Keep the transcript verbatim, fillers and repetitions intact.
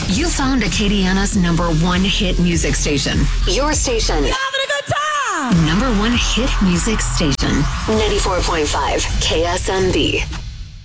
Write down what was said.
You found Acadiana's number one hit music station. Your station. You having a good time? Number one hit music station. ninety-four point five K S M B.